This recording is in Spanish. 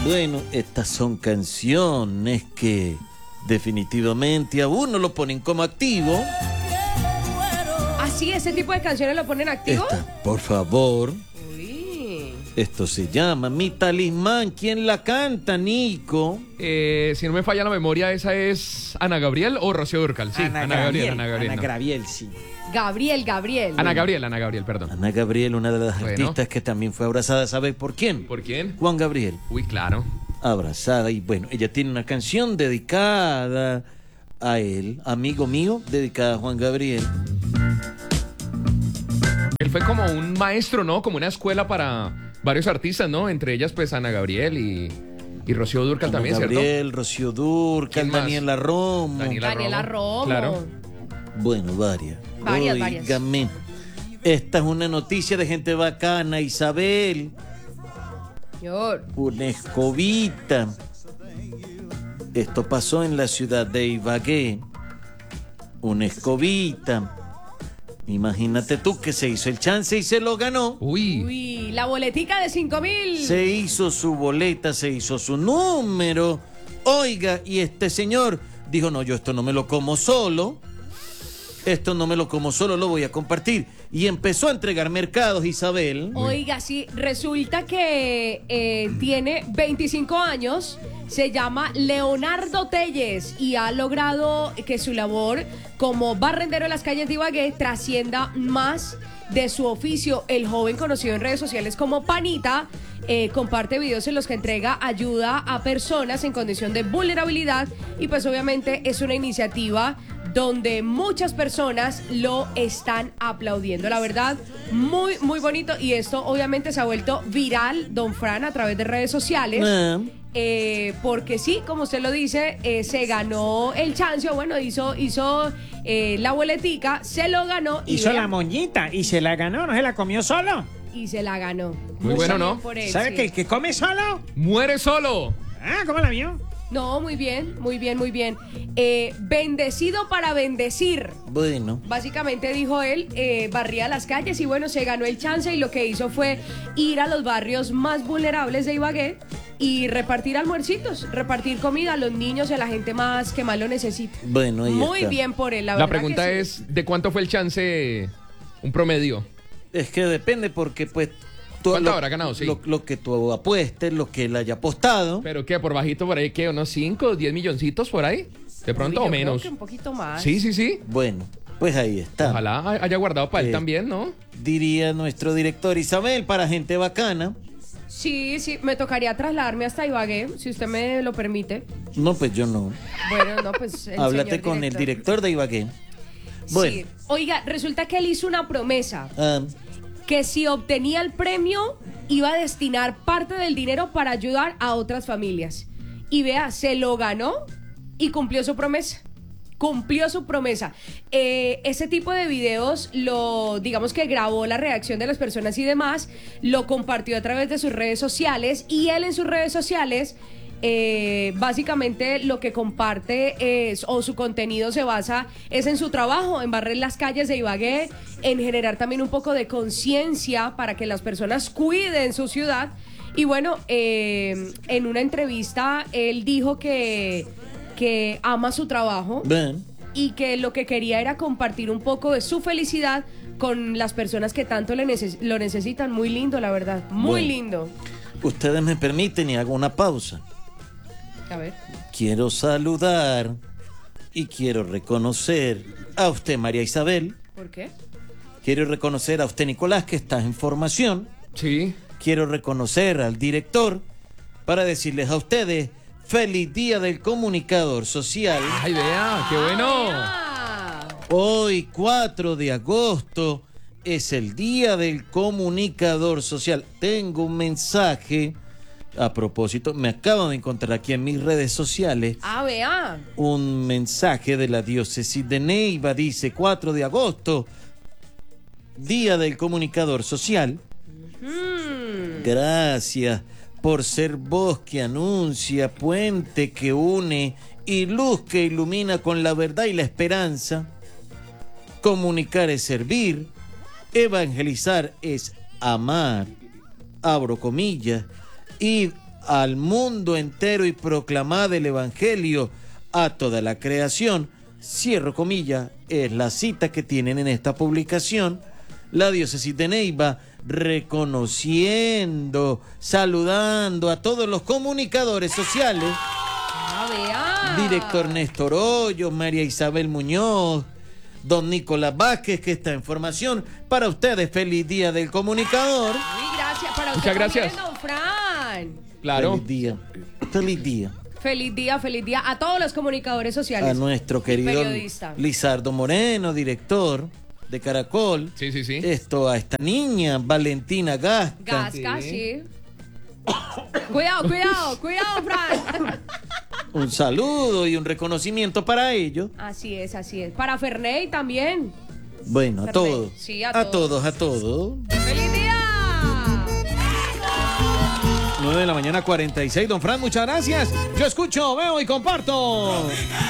Bueno, estas son canciones que definitivamente a uno lo ponen como activo. ¿Así ese tipo de canciones lo ponen activo? Por favor. Uy. Esto se llama Mi Talismán. ¿Quién la canta, Nico? Si no me falla la memoria, ¿esa es Ana Gabriel o Rocío Dúrcal? Sí, Ana Gabriel. Ana Gabriel, sí. Gabriel. Ana Gabriel, perdón. Ana Gabriel, una de las Bueno. artistas que también fue abrazada. ¿Sabes por quién? ¿Por quién? Juan Gabriel. Uy, claro. Abrazada. Y bueno, ella tiene una canción dedicada a él, amigo mío, dedicada a Juan Gabriel. Él fue como un maestro, ¿no? Como una escuela para varios artistas, ¿no? Entre ellas, pues, Ana Gabriel y Rocío Dúrcal Ana también, Gabriel, ¿cierto? Rocío Dúrcal, ¿Quién más? Daniela Romo. Daniela Romo. Claro. Bueno, varias. Varias. Óigame. Esta es una noticia de gente bacana, Isabel. Señor. Una escobita. Esto pasó en la ciudad de Ibagué. Una escobita. Imagínate tú que se hizo el chance y se lo ganó. Uy, la boletica de 5,000. Se hizo su boleta, se hizo su número. Oiga, y este señor dijo, no, yo esto no me lo como solo. Esto no me lo como solo, lo voy a compartir. Y empezó a entregar mercados, Isabel. Oiga, sí, resulta que tiene 25 años, se llama Leonardo Telles y ha logrado que su labor como barrendero de las calles de Ibagué trascienda más de su oficio. El joven, conocido en redes sociales como Panita, comparte videos en los que entrega ayuda a personas en condición de vulnerabilidad y pues obviamente es una iniciativa donde muchas personas lo están aplaudiendo. La verdad, muy, muy bonito. Y esto obviamente se ha vuelto viral, don Fran, a través de redes sociales. Porque sí, como usted lo dice, se ganó el chance. Bueno, hizo la boletica, se lo ganó. Hizo la moñita y se la ganó, ¿no se la comió solo? Y se la ganó. Muy bueno, ¿no? Por él, ¿Sabe sí. que el que come solo? ¡Muere solo! Ah, ¿cómo la vio? No, muy bien. Bendecido para bendecir. Bueno. Básicamente dijo él, barría las calles y bueno, se ganó el chance y lo que hizo fue ir a los barrios más vulnerables de Ibagué y repartir almuercitos, repartir comida a los niños y a la gente más que más lo necesita. Bueno, ahí Muy está. bien por él, la La verdad. pregunta que sí. es, ¿de cuánto fue el chance? Un promedio. Es que depende porque pues... ¿Cuánto habrá ganado? Sí. Lo que tú apuestes, lo que él haya apostado. ¿Pero qué? ¿Por bajito por ahí qué? ¿Unos 5, 10 milloncitos por ahí? ¿De pronto Uy, o yo creo menos? que un poquito más. Sí. Bueno, pues ahí está. Ojalá haya guardado para él también, ¿no? Diría nuestro director Isabel, para gente bacana. Sí, me tocaría trasladarme hasta Ibagué, si usted me lo permite. No, pues yo no. Bueno, no, pues el Háblate señor con el director de Ibagué. Bueno. Sí. Oiga, resulta que él hizo una promesa. Ah, Que si obtenía el premio iba a destinar parte del dinero para ayudar a otras familias. Y vea, se lo ganó y cumplió su promesa. Ese tipo de videos digamos que grabó la reacción de las personas y demás, lo compartió a través de sus redes sociales y él en sus redes sociales básicamente lo que comparte o su contenido se basa es en su trabajo, en barrer las calles de Ibagué, en generar también un poco de conciencia para que las personas cuiden su ciudad. Y bueno, en una entrevista él dijo que ama su trabajo ven. y que lo que quería era compartir un poco de su felicidad con las personas que tanto lo necesitan. Muy lindo, la verdad, muy Bueno. lindo. Ustedes me permiten y hago una pausa. A ver. Quiero saludar y quiero reconocer a usted, María Isabel. ¿Por qué? Quiero reconocer a usted, Nicolás, que está en formación. Sí. Quiero reconocer al director para decirles a ustedes feliz día del comunicador social. ¡Ay, vea! ¡Qué bueno! Hoy, 4 de agosto, es el día del comunicador social. Tengo un mensaje a propósito. Me acabo de encontrar aquí en mis redes sociales Vea. un mensaje de la diócesis de Neiva. Dice 4 de agosto, día del comunicador social. Gracias por ser voz que anuncia, puente que une y luz que ilumina con la verdad y la esperanza. Comunicar es servir, evangelizar es amar, abro comillas, y al mundo entero y proclamad el evangelio a toda la creación. Cierro comillas, es la cita que tienen en esta publicación. La diócesis de Neiva reconociendo, saludando a todos los comunicadores sociales. Director Néstor Hoyos, María Isabel Muñoz, don Nicolás Vázquez, que está en formación. Para ustedes, feliz día del comunicador. Muy gracias. Para Muchas usted gracias. también, don Fran. Claro. Feliz día. Feliz día. Feliz día a todos los comunicadores sociales. A nuestro y querido periodista. Lizardo Moreno, director de Caracol. Sí. Esto a esta niña, Valentina Gasca. Gasca, sí. Cuidado, Fran. Un saludo y un reconocimiento para ellos. Así es. Para Ferney también. Bueno, a Ferney. todos. Sí, a a todos. todos. ¡Feliz día! 9 de la mañana, 46. Don Fran, muchas gracias. Yo escucho, veo y comparto.